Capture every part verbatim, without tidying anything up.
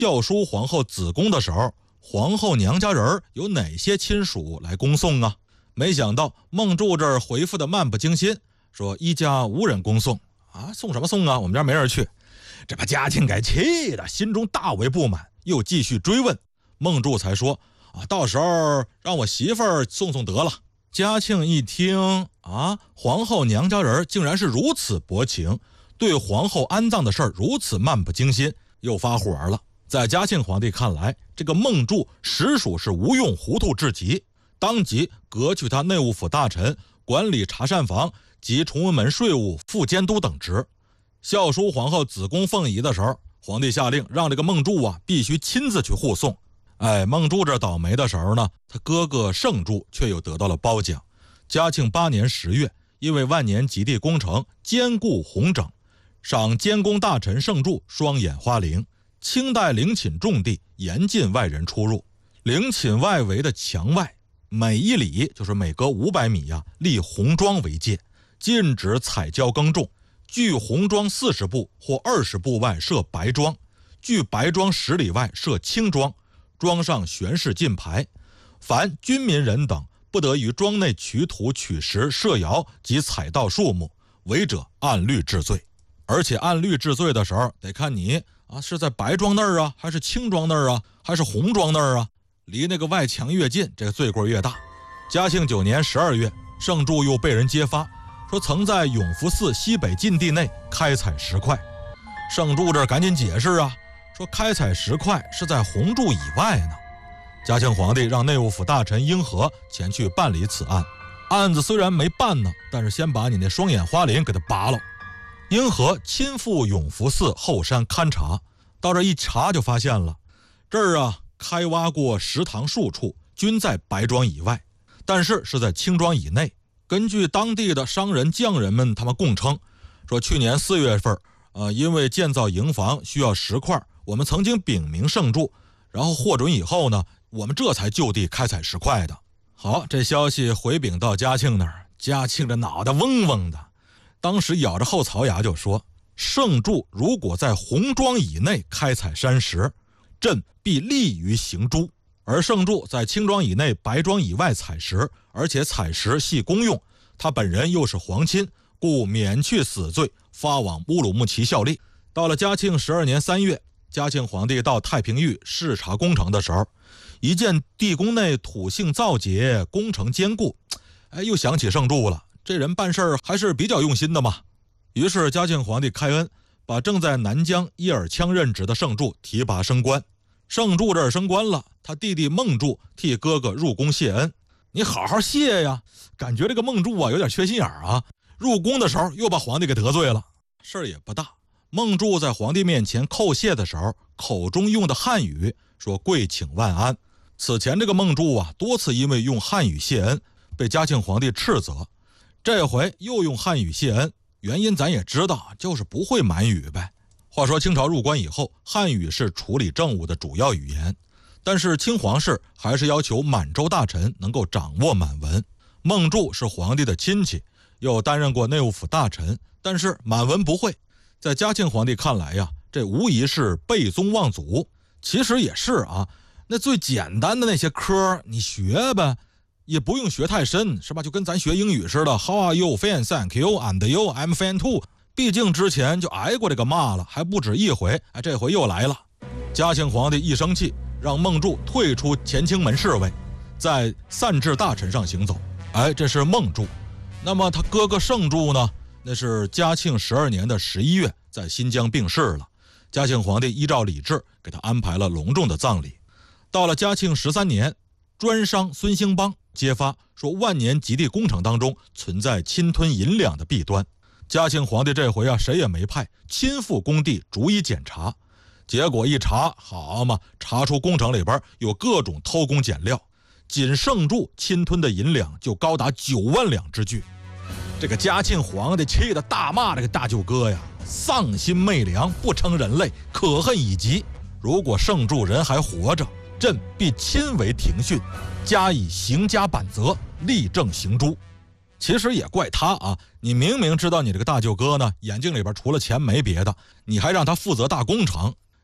吊书皇后子宫的时候，皇后娘家人有哪些亲属来恭送啊？没想到孟柱这儿回复的漫不经心，说一家无人恭送啊，送什么送啊，我们家没人去。这把嘉庆给气的心中大为不满，又继续追问，孟柱才说啊，到时候让我媳妇儿送送得了。嘉庆一听啊，皇后娘家人竟然是如此薄情，对皇后安葬的事儿如此漫不经心，又发火了。在嘉庆皇帝看来，这个孟柱实属是无用糊涂至极，当即革去他内务府大臣、管理查膳房及崇文门税务副监督等职。孝淑皇后子宫凤仪的时候，皇帝下令让这个孟柱啊必须亲自去护送。哎，孟柱这倒霉的时候呢，他哥哥盛柱却又得到了褒奖。嘉庆八年十月，因为万年极地工程坚固弘整，赏监工大臣盛柱双眼花翎。清代陵寝重地，严禁外人出入。陵寝外围的墙外，每一里就是每隔五百米呀，立红桩为界，禁止采浇耕种。距红桩四十步或二十步外设白桩，距白桩十里外设青桩，桩上悬饰禁牌。凡军民人等不得于桩内取土、取石、设窑及采盗树木，违者按律治罪。而且按律治罪的时候，得看你啊是在白桩那儿啊，还是青桩那儿啊，还是红桩那儿啊。离那个外墙越近，这个罪过越大。嘉庆九年十二月，盛柱又被人揭发，说曾在永福寺西北禁地内开采石块。盛柱这赶紧解释啊，说开采石块是在红柱以外呢。嘉庆皇帝让内务府大臣英和前去办理此案，案子虽然没办呢，但是先把你那双眼花翎给他拔了。英和亲赴永福寺后山勘察，到这一查就发现了，这儿啊开挖过石塘数处，均在白桩以外，但是是在青桩以内。根据当地的商人匠人们他们供称，说去年四月份呃，因为建造营房需要石块，我们曾经禀明盛柱，然后获准以后呢，我们这才就地开采石块的。好，这消息回禀到嘉庆那儿，嘉庆这脑袋嗡嗡的，当时咬着后槽牙就说，盛柱如果在红桩以内开采山石，朕必立于行诛。而盛柱在青桩以内、白桩以外采石，而且采石系公用，他本人又是皇亲，故免去死罪，发往乌鲁木齐效力。到了嘉庆十二年三月，嘉庆皇帝到太平峪视察工程的时候，一见地宫内土性造节，工程坚固，哎，又想起盛柱了，这人办事还是比较用心的嘛。于是嘉庆皇帝开恩，把正在南疆叶尔羌任职的盛柱提拔升官。盛柱这儿升官了，他弟弟孟柱替哥哥入宫谢恩。你好好谢呀，感觉这个孟柱啊有点缺心眼儿啊，入宫的时候又把皇帝给得罪了。事儿也不大，孟柱在皇帝面前叩谢的时候，口中用的汉语说跪请万安。此前这个孟柱啊多次因为用汉语谢恩被嘉庆皇帝斥责，这回又用汉语谢恩，原因咱也知道，就是不会满语呗。话说清朝入关以后，汉语是处理政务的主要语言，但是清皇室还是要求满洲大臣能够掌握满文。孟柱是皇帝的亲戚，又担任过内务府大臣，但是满文不会。在嘉庆皇帝看来呀，这无疑是背宗望祖。其实也是啊，那最简单的那些科你学呗，也不用学太深，是吧？就跟咱学英语似的 How are you, fine, thank you, and you, I'm fine too。毕竟之前就挨过这个骂了，还不止一回，哎，这回又来了。嘉庆皇帝一生气，让孟柱退出乾清门侍卫，在散治大臣上行走。哎，这是孟柱。那么他哥哥盛柱呢？那是嘉庆十二年的十一月，在新疆病逝了。嘉庆皇帝依照礼制给他安排了隆重的葬礼。到了嘉庆十三年，专商孙兴邦揭发说，万年极地工程当中存在侵吞银两的弊端。嘉庆皇帝这回啊，谁也没派，亲赴工地逐一检查。结果一查，好嘛，查出工程里边有各种偷工减料，仅盛柱侵吞的银两就高达九万两之巨。这个嘉庆皇帝气得大骂这个大舅哥呀，丧心昧良，不成人类，可恨已极。如果盛柱人还活着，朕必亲为庭训，加以刑加版责，立正行诛。其实也怪他啊，你明明知道你这个大舅哥呢，眼睛里边除了钱没别的，你还让他负责大工程，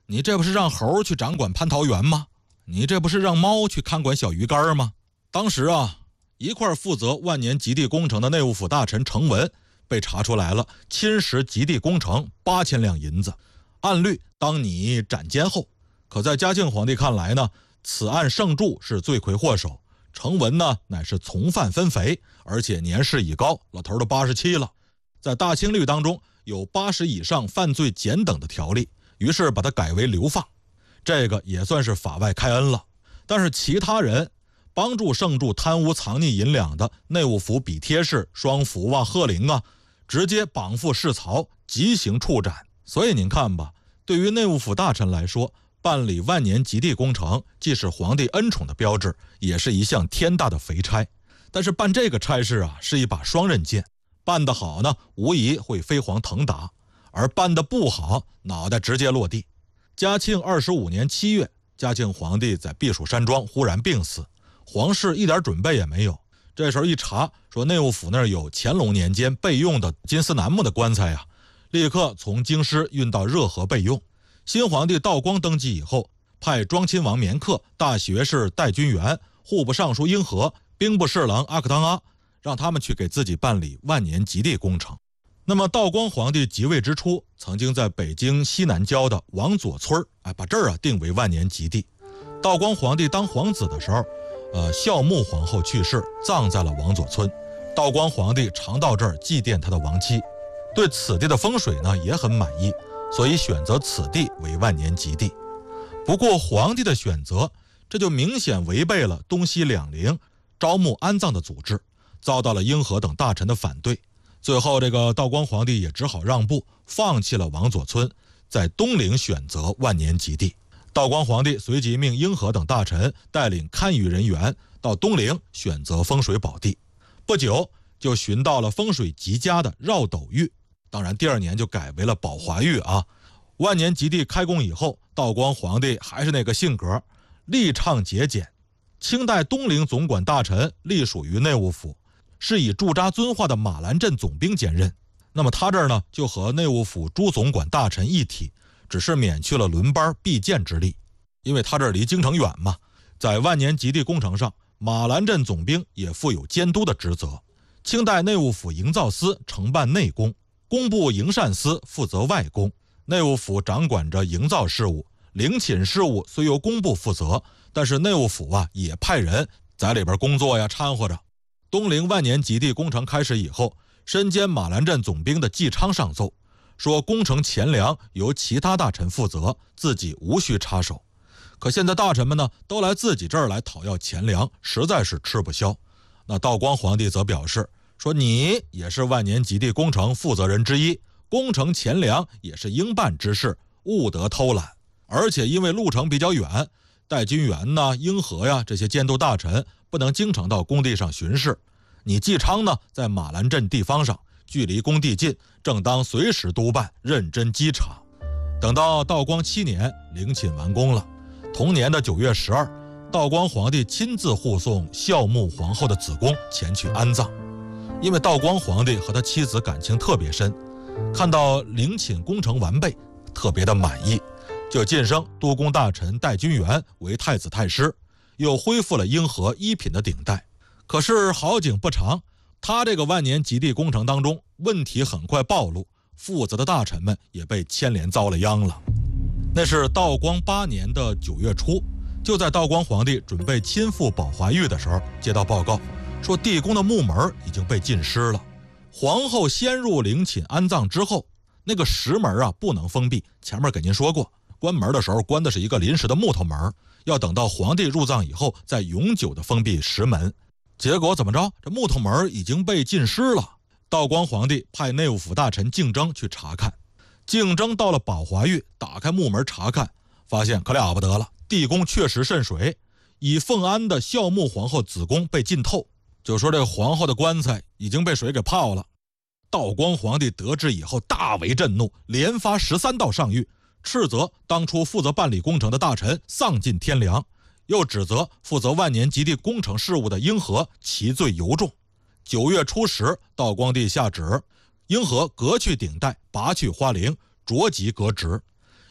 你这不是让猴去掌管蟠桃园吗？你这不是让猫去看管小鱼干吗？当时啊，一块负责万年极地工程的内务府大臣程文被查出来了，侵蚀极地工程八千两银子，按律当你斩监候。可在嘉庆皇帝看来呢，此案圣柱是罪魁祸首，程文呢乃是从犯分肥，而且年事已高，老头都八十七了。在大清律当中有八十以上犯罪减等的条例，于是把它改为流放，这个也算是法外开恩了。但是其他人帮助圣柱贪污藏匿银两的内务府比贴士、双福啊、贺龄啊，直接绑赴市曹，极刑处斩。所以您看吧，对于内务府大臣来说，办理万年极地工程既是皇帝恩宠的标志，也是一项天大的肥差。但是办这个差事啊，是一把双刃剑，办得好呢，无疑会飞黄腾达，而办得不好，脑袋直接落地。嘉庆二十五年七月，嘉庆皇帝在避暑山庄忽然病死，皇室一点准备也没有。这时候一查，说内务府那儿有乾隆年间备用的金丝楠木的棺材呀，立刻从京师运到热河备用。新皇帝道光登基以后，派庄亲王绵克、大学士戴君元、户部尚书英和、兵部侍郎阿克当阿，让他们去给自己办理万年极地工程。那么道光皇帝即位之初，曾经在北京西南郊的王佐村，哎，把这儿啊定为万年极地。道光皇帝当皇子的时候，呃，孝穆皇后去世，葬在了王佐村。道光皇帝常到这儿祭奠他的亡妻，对此地的风水呢也很满意，所以选择此地为万年极地。不过皇帝的选择，这就明显违背了东西两陵招募安葬的组织，遭到了英和等大臣的反对。最后这个道光皇帝也只好让步，放弃了王佐村，在东陵选择万年极地。道光皇帝随即命英和等大臣带领堪舆人员到东陵选择风水宝地，不久就寻到了风水极佳的绕斗峪，当然第二年就改为了宝华峪啊。万年极地开工以后，道光皇帝还是那个性格，力倡节俭。清代东陵总管大臣隶属于内务府，是以驻扎遵化的马兰镇总兵兼任。那么他这儿呢，就和内务府诸总管大臣一体，只是免去了轮班避见之力。因为他这儿离京城远嘛，在万年极地工程上，马兰镇总兵也负有监督的职责。清代内务府营造司承办内工，工部营缮司负责外工。内务府掌管着营造事务，陵寝事务虽由工部负责，但是内务府啊也派人在里边工作呀，掺和着。东陵万年极地工程开始以后，身兼马兰镇总兵的纪昌上奏说，工程钱粮由其他大臣负责，自己无需插手。可现在大臣们呢都来自己这儿来讨要钱粮，实在是吃不消。那道光皇帝则表示说，你也是万年极地工程负责人之一，工程钱粮也是应办之事，勿得偷懒。而且因为路程比较远，戴君元呐、英和呀这些监督大臣不能经常到工地上巡视，你纪昌呢在马兰镇地方上，距离工地近，正当随时督办，认真稽查。等到道光七年，陵寝完工了，同年的九月十二，道光皇帝亲自护送孝穆皇后的子宫前去安葬。因为道光皇帝和他妻子感情特别深，看到陵寝工程完备，特别的满意，就晋升督工大臣戴君元为太子太师，又恢复了英和一品的顶戴。可是好景不长，他这个万年极地工程当中问题很快暴露，负责的大臣们也被牵连遭了殃了。那是道光八年的九月初，就在道光皇帝准备亲赴宝华峪的时候，接到报告说地宫的木门已经被浸湿了。皇后先入陵寝安葬之后，那个石门啊不能封闭，前面给您说过，关门的时候关的是一个临时的木头门，要等到皇帝入葬以后再永久的封闭石门。结果怎么着？这木头门已经被浸湿了。道光皇帝派内务府大臣敬征去查看，敬征到了宝华峪，打开木门查看，发现可了不得了，地宫确实渗水，已奉安的孝穆皇后子宫被浸透，就说这个皇后的棺材已经被水给泡了。道光皇帝得知以后大为震怒，连发十三道上谕，斥责当初负责办理工程的大臣丧尽天良，又指责负责万年极地工程事务的英和其罪尤重。九月初十，道光帝下旨，英和革去顶戴，拔去花翎，着即革职。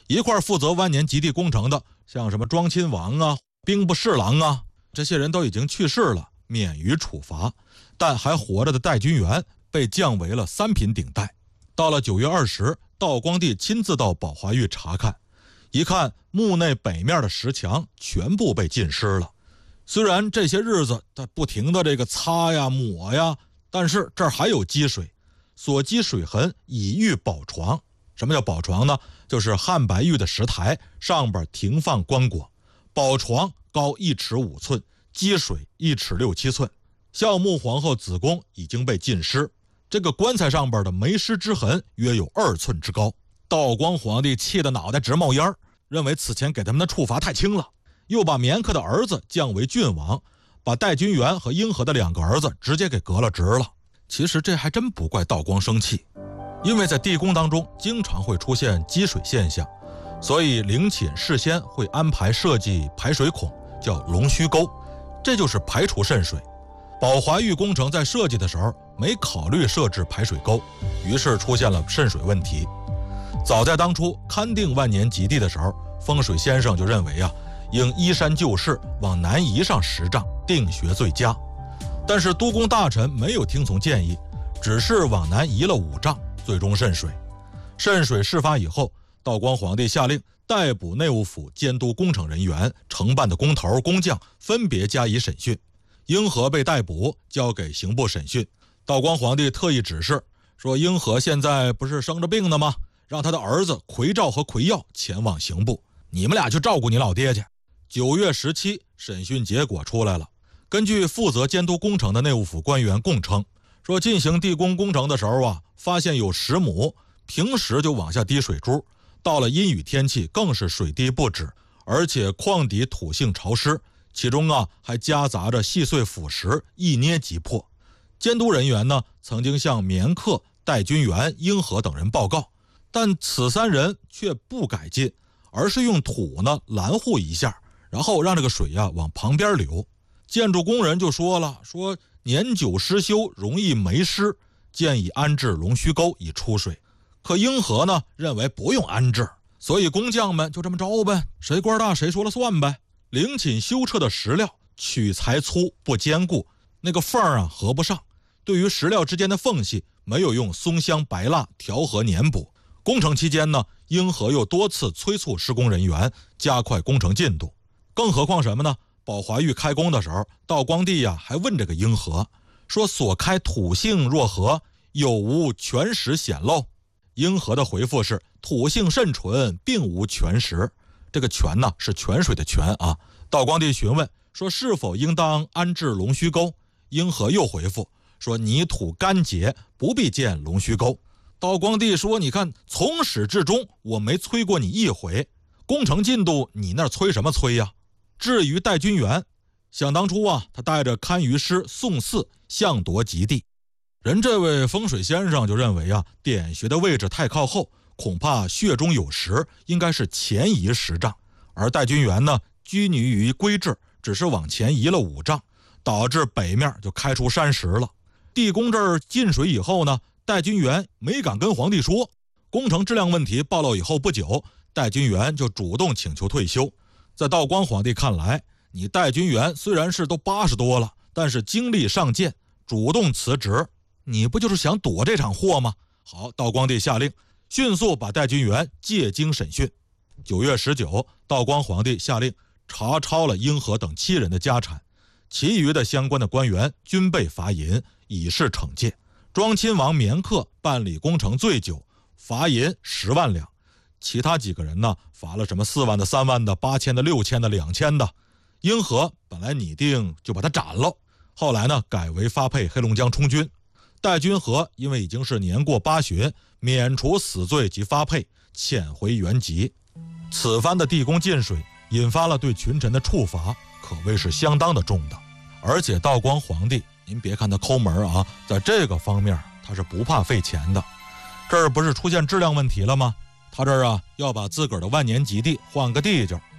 一块负责万年极地工程的，像什么庄亲王啊、兵部侍郎啊，这些人都已经去世了，免于处罚，但还活着的戴君元被降为了三品顶戴。到了九月二十，道光帝亲自到宝华狱查看，一看墓内北面的石墙全部被浸湿了。虽然这些日子他不停的这个擦呀抹呀，但是这儿还有积水，所积水痕以喻宝床。什么叫宝床呢？就是汉白玉的石台，上边停放棺椁，宝床高一尺五寸，积水一尺六七寸。孝穆皇后子宫已经被浸湿，这个棺材上边的梅湿之痕约有二寸之高。道光皇帝气得脑袋直冒烟，认为此前给他们的处罚太轻了，又把绵克的儿子降为郡王，把戴君元和英和的两个儿子直接给革了职了。其实这还真不怪道光生气，因为在地宫当中经常会出现积水现象，所以陵寝事先会安排设计排水孔，叫龙须沟，这就是排除渗水。宝华狱工程在设计的时候没考虑设置排水沟，于是出现了渗水问题。早在当初勘定万年极地的时候，风水先生就认为啊，应依山就势往南移上十丈，定穴最佳。但是督工大臣没有听从建议，只是往南移了五丈，最终渗水。渗水事发以后，道光皇帝下令逮捕内务府监督工程人员，承办的工头工匠分别加以审讯。英和被逮捕，交给刑部审讯。道光皇帝特意指示说，英和现在不是生着病呢吗？让他的儿子奎照和奎耀前往刑部，你们俩去照顾你老爹去。九月十七，审讯结果出来了。根据负责监督工程的内务府官员供称，说进行地宫工程的时候啊，发现有石母平时就往下滴水珠，到了阴雨天气更是水滴不止，而且矿底土性潮湿，其中啊还夹杂着细碎腐蚀，一捏即破。监督人员呢曾经向绵克、戴君元、英和等人报告，但此三人却不改进，而是用土呢拦护一下，然后让这个水啊往旁边流。建筑工人就说了，说年久失修，容易霉湿，建议安置龙须沟以出水。可英和呢认为不用安置，所以工匠们就这么着呗，谁官大谁说了算呗。陵寝修撤的石料取材粗不坚固，那个缝啊合不上，对于石料之间的缝隙没有用松香白蜡调和粘补。工程期间呢，英和又多次催促施工人员加快工程进度。更何况什么呢？宝华狱开工的时候，道光帝呀、啊、还问这个英和说，所开土性若何，有无全石显露？英和的回复是土性甚纯，并无全石。这个泉呢是泉水的泉啊。道光帝询问说，是否应当安置龙须沟？英和又回复说，泥土干结，不必建龙须沟。道光帝说，你看从始至终我没催过你一回，工程进度你那催什么催呀？至于戴君元，想当初啊，他带着堪舆师宋四相夺极地，人这位风水先生就认为啊，点穴的位置太靠后，恐怕穴中有石，应该是前移十丈。而戴君元呢，拘泥于规制，只是往前移了五丈，导致北面就开出山石了。地宫这儿进水以后呢，戴君元没敢跟皇帝说。工程质量问题暴露以后不久，戴君元就主动请求退休。在道光皇帝看来，你戴君元虽然是都八十多了，但是精力尚健，主动辞职，你不就是想躲这场祸吗？好，道光帝下令迅速把戴君元借京审讯。九月十九，道光皇帝下令查抄了英和等七人的家产，其余的相关的官员均被罚银，以示惩戒。庄亲王绵克办理工程最久，罚银十万两。其他几个人呢，罚了什么四万的、三万的、八千的、六千的、两千的。英和本来拟定就把他斩了，后来呢改为发配黑龙江充军。戴君和因为已经是年过八旬，免除死罪及发配，遣回原籍。此番的地宫进水，引发了对群臣的处罚，可谓是相当的重的。而且道光皇帝，您别看他抠门啊，在这个方面他是不怕费钱的。这儿不是出现质量问题了吗？他这儿啊要把自个儿的万年极地换个地界，